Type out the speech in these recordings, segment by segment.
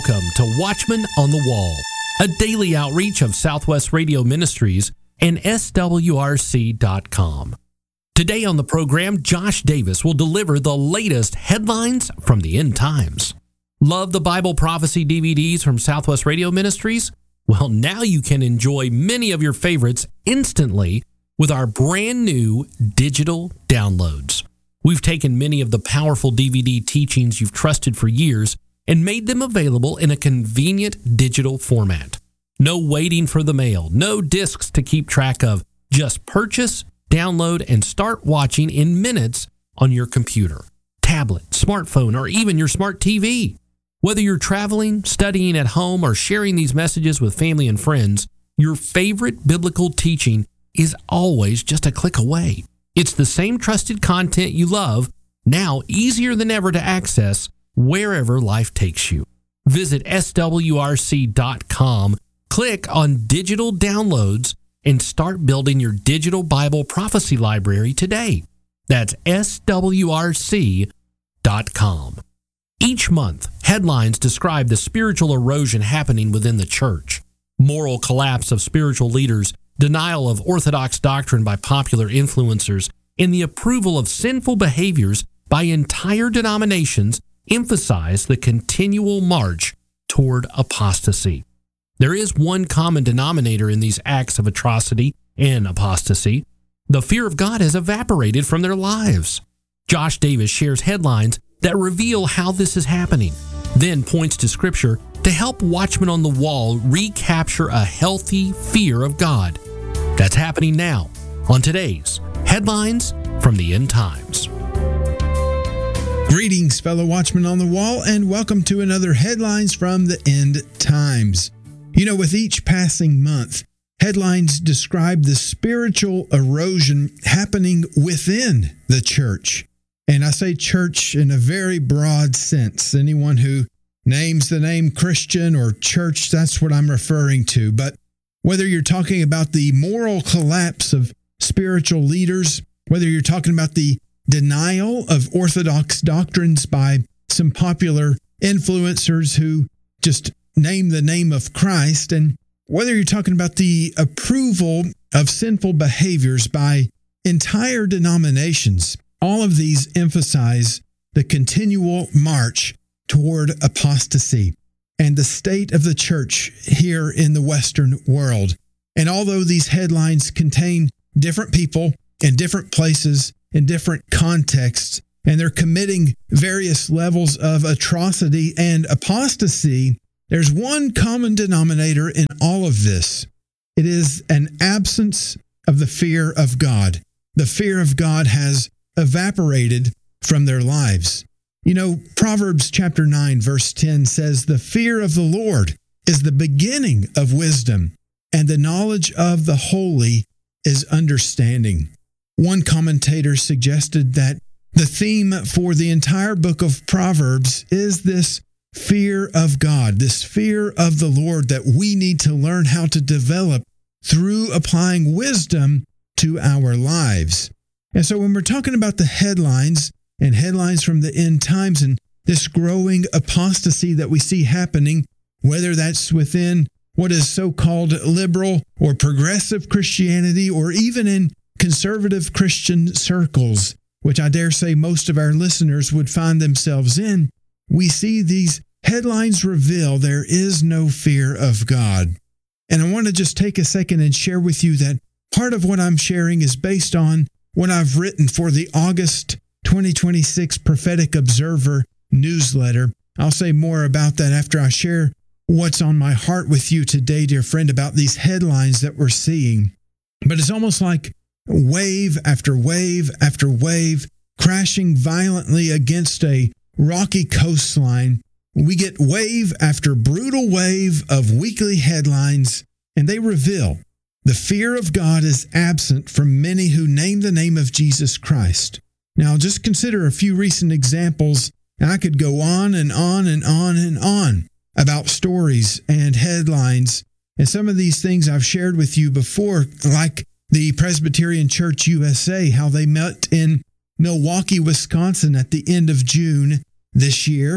Welcome to Watchmen on the Wall, a daily outreach of Southwest Radio Ministries and SWRC.com. Today on the program, Josh Davis will deliver the latest headlines from the end times. Love the Bible prophecy DVDs from Southwest Radio Ministries? Well, now you can enjoy many of your favorites instantly with our brand new digital downloads. We've taken many of the powerful DVD teachings you've trusted for years and made them available in a convenient digital format. No waiting for the mail, no discs to keep track of. Just purchase, download, and start watching in minutes on your computer, tablet, smartphone, or even your smart TV. Whether you're traveling, studying at home, or sharing these messages with family and friends, your favorite biblical teaching is always just a click away. It's the same trusted content you love, now easier than ever to access wherever life takes you. Visit SWRC.com, click on Digital Downloads, and start building your digital Bible prophecy library today. That's SWRC.com. Each month, headlines describe the spiritual erosion happening within the church, moral collapse of spiritual leaders, denial of orthodox doctrine by popular influencers, and the approval of sinful behaviors by entire denominations emphasize the continual march toward apostasy. There is one common denominator in these acts of atrocity and apostasy. The fear of God has evaporated from their lives. Josh Davis shares headlines that reveal how this is happening, then points to Scripture to help Watchmen on the Wall recapture a healthy fear of God. That's happening now on today's Headlines from the End Times. Greetings, fellow Watchmen on the Wall, and welcome to another Headlines from the End Times. You know, with each passing month, headlines describe the spiritual erosion happening within the church. And I say church in a very broad sense. Anyone who names the name Christian or church, that's what I'm referring to. But whether you're talking about the moral collapse of spiritual leaders, whether you're talking about the denial of orthodox doctrines by some popular influencers who just name the name of Christ, and whether you're talking about the approval of sinful behaviors by entire denominations, all of these emphasize the continual march toward apostasy and the state of the church here in the Western world. And although these headlines contain different people in different places, in different contexts, and they're committing various levels of atrocity and apostasy, there's one common denominator in all of this. It is an absence of the fear of God. The fear of God has evaporated from their lives. You know, Proverbs chapter 9, verse 10 says, "The fear of the Lord is the beginning of wisdom, and the knowledge of the holy is understanding." One commentator suggested that the theme for the entire book of Proverbs is this fear of God, this fear of the Lord that we need to learn how to develop through applying wisdom to our lives. And so when we're talking about the headlines and headlines from the end times and this growing apostasy that we see happening, whether that's within what is so-called liberal or progressive Christianity or even in conservative Christian circles, which I dare say most of our listeners would find themselves in, we see these headlines reveal there is no fear of God. And I want to just take a second and share with you that part of what I'm sharing is based on what I've written for the August 2026 Prophetic Observer newsletter. I'll say more about that after I share what's on my heart with you today, dear friend, about these headlines that we're seeing. But it's almost like wave after wave after wave crashing violently against a rocky coastline. We get wave after brutal wave of weekly headlines, and they reveal the fear of God is absent from many who name the name of Jesus Christ. Now, just consider a few recent examples, and I could go on and on and on and on about stories and headlines. And some of these things I've shared with you before, like the Presbyterian Church USA, how they met in Milwaukee, Wisconsin at the end of June this year.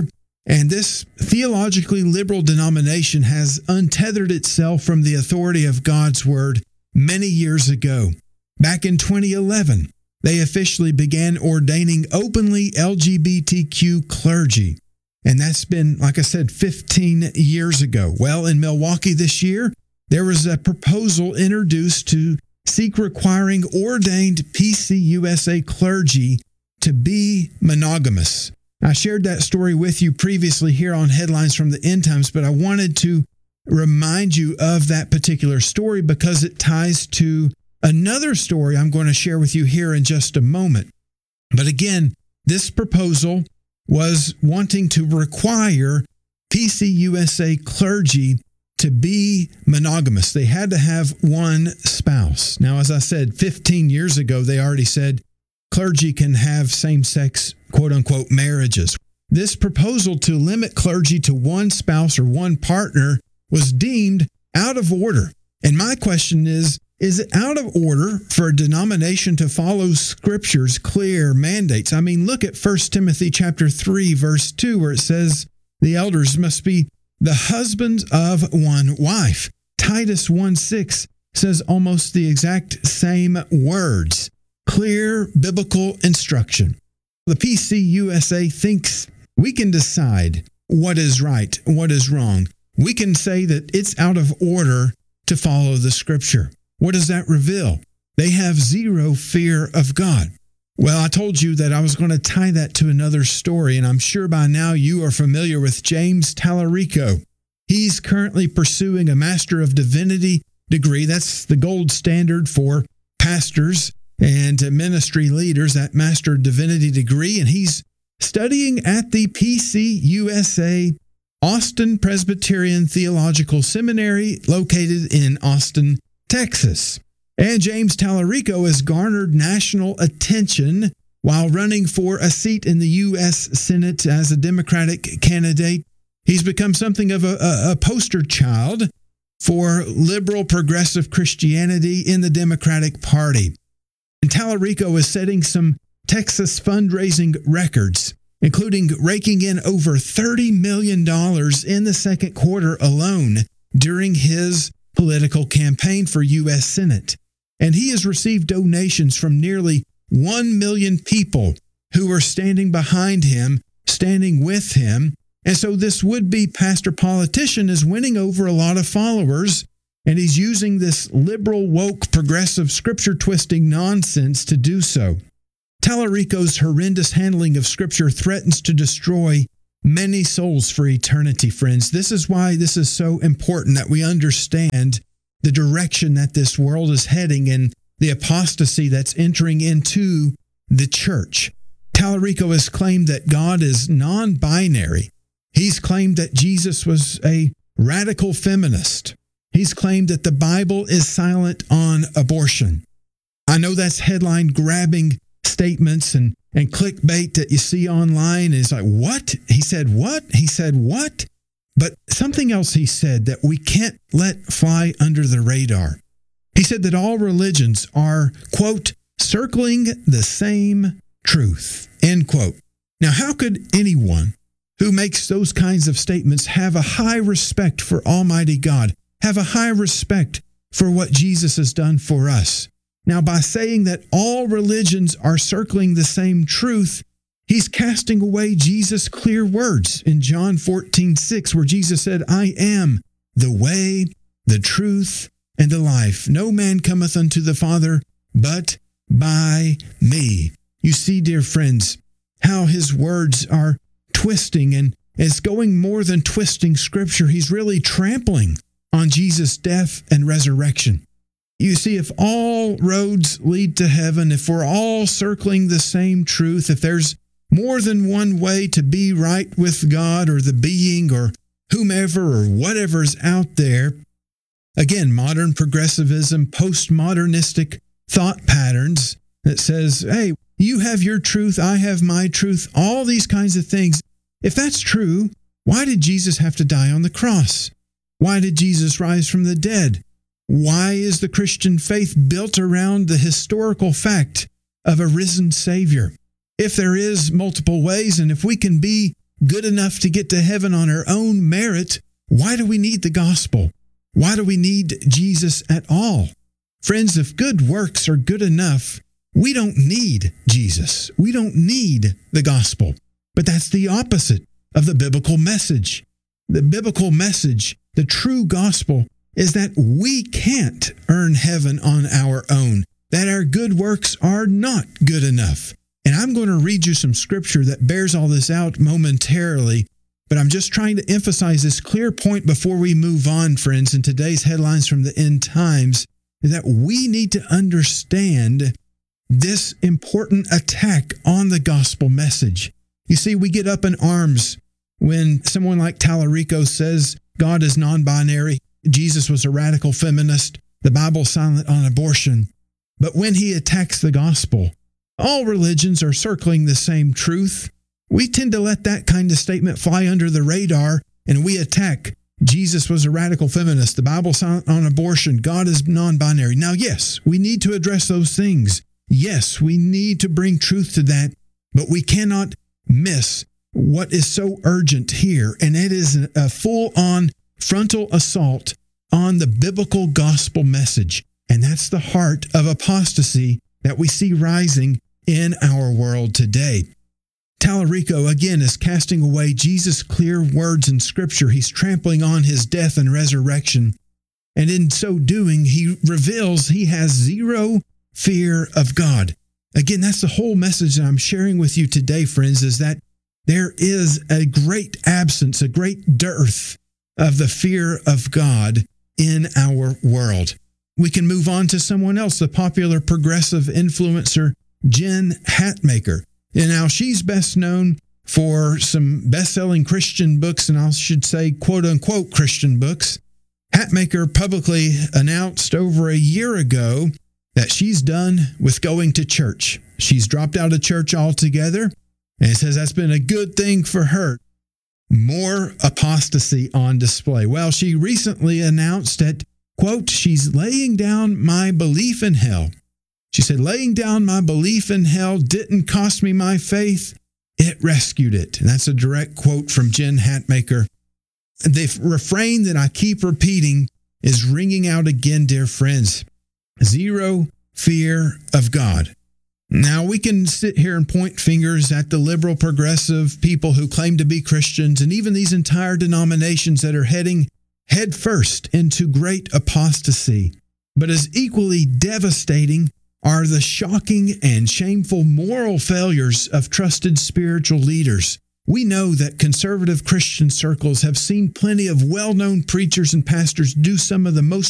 And this theologically liberal denomination has untethered itself from the authority of God's Word many years ago. Back in 2011, they officially began ordaining openly LGBTQ clergy. And that's been, like I said, 15 years ago. Well, in Milwaukee this year, there was a proposal introduced to seek requiring ordained PCUSA clergy to be monogamous. I shared that story with you previously here on Headlines from the End Times, but I wanted to remind you of that particular story because it ties to another story I'm going to share with you here in just a moment. But again, this proposal was wanting to require PCUSA clergy to be monogamous. They had to have one spouse. Now, as I said, 15 years ago, they already said clergy can have same-sex, quote-unquote, marriages. This proposal to limit clergy to one spouse or one partner was deemed out of order. And my question is it out of order for a denomination to follow Scripture's clear mandates? I mean, look at 1 Timothy chapter 3, verse 2, where it says the elders must be the husbands of one wife. Titus 1:6 says almost the exact same words. Clear biblical instruction. The PCUSA thinks we can decide what is right, what is wrong. We can say that it's out of order to follow the Scripture. What does that reveal? They have zero fear of God. Well, I told you that I was going to tie that to another story, and I'm sure by now you are familiar with James Tallarico. He's currently pursuing a Master of Divinity degree. That's the gold standard for pastors and ministry leaders, that Master of Divinity degree, and he's studying at the PCUSA Austin Presbyterian Theological Seminary located in Austin, Texas. And James Tallarico has garnered national attention while running for a seat in the U.S. Senate as a Democratic candidate. He's become something of a poster child for liberal progressive Christianity in the Democratic Party. And Tallarico is setting some Texas fundraising records, including raking in over $30 million in the second quarter alone during his political campaign for U.S. Senate. And he has received donations from nearly 1 million people who are standing behind him, standing with him. And so this would-be pastor politician is winning over a lot of followers, and he's using this liberal, woke, progressive, scripture-twisting nonsense to do so. Tallarico's horrendous handling of Scripture threatens to destroy many souls for eternity, friends. This is why this is so important that we understand the direction that this world is heading and the apostasy that's entering into the church. Tallarico has claimed that God is non-binary. He's claimed that Jesus was a radical feminist. He's claimed that the Bible is silent on abortion. I know that's headline-grabbing statements and clickbait that you see online. It's like, what? He said what? He said what? But something else he said that we can't let fly under the radar. He said that all religions are, quote, circling the same truth, end quote. Now, how could anyone who makes those kinds of statements have a high respect for Almighty God, have a high respect for what Jesus has done for us? Now, by saying that all religions are circling the same truth, he's casting away Jesus' clear words in John 14:6, where Jesus said, I am the way, the truth, and the life. No man cometh unto the Father but by me. You see, dear friends, how his words are twisting, and it's going more than twisting Scripture. He's really trampling on Jesus' death and resurrection. You see, if all roads lead to heaven, if we're all circling the same truth, if there's more than one way to be right with God or the being or whomever or whatever's out there, again, modern progressivism, postmodernistic thought patterns that says, hey, you have your truth, I have my truth, all these kinds of things. If that's true, why did Jesus have to die on the cross? Why did Jesus rise from the dead? Why is the Christian faith built around the historical fact of a risen Savior? If there is multiple ways, and if we can be good enough to get to heaven on our own merit, why do we need the gospel? Why do we need Jesus at all? Friends, if good works are good enough, we don't need Jesus. We don't need the gospel. But that's the opposite of the biblical message. The biblical message, the true gospel, is that we can't earn heaven on our own, that our good works are not good enough. And I'm going to read you some scripture that bears all this out momentarily, but I'm just trying to emphasize this clear point before we move on, friends, in today's headlines from the end times, is that we need to understand this important attack on the gospel message. You see, we get up in arms when someone like Tallarico says God is non-binary, Jesus was a radical feminist, the Bible's silent on abortion. But when he attacks the gospel, all religions are circling the same truth. We tend to let that kind of statement fly under the radar, and we attack Jesus was a radical feminist, the Bible's silent on abortion, God is non-binary. Now, yes, we need to address those things. Yes, we need to bring truth to that, but we cannot miss what is so urgent here, and it is a full-on frontal assault on the biblical gospel message. And that's the heart of apostasy that we see rising in our world today. Tallarico, again, is casting away Jesus' clear words in Scripture. He's trampling on his death and resurrection. And in so doing, he reveals he has zero fear of God. Again, that's the whole message that I'm sharing with you today, friends, is that there is a great absence, a great dearth of the fear of God in our world. We can move on to someone else, the popular progressive influencer, Jen Hatmaker. And now she's best known for some best-selling Christian books, and I should say quote-unquote Christian books. Hatmaker publicly announced over a year ago that she's done with going to church. She's dropped out of church altogether, and it says that's been a good thing for her. More apostasy on display. Well, she recently announced that, quote, she's laying down my belief in hell. She said, laying down my belief in hell didn't cost me my faith. It rescued it. And that's a direct quote from Jen Hatmaker. The refrain that I keep repeating is ringing out again, dear friends. Zero fear of God. Now, we can sit here and point fingers at the liberal progressive people who claim to be Christians and even these entire denominations that are heading headfirst into great apostasy. But as equally devastating are the shocking and shameful moral failures of trusted spiritual leaders. We know that conservative Christian circles have seen plenty of well-known preachers and pastors do some of the most